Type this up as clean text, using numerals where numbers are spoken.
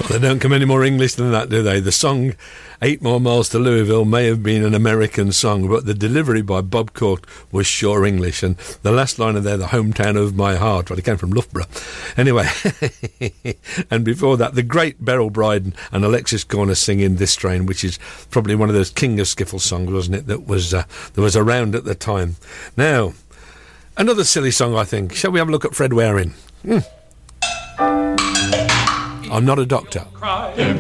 They don't come any more English than that, do they? The song 8 More Miles to Louisville may have been an American song, but the delivery by Bob Cork was sure English. And the last line of there, the hometown of my heart, well, it came from Loughborough. Anyway, and before that, the great Beryl Brydon and Alexis Corner singing This Train, which is probably one of those King of Skiffle songs, wasn't it, that was around at the time. Now, another silly song, I think. Shall we have a look at Fred Waring? I'm not a doctor.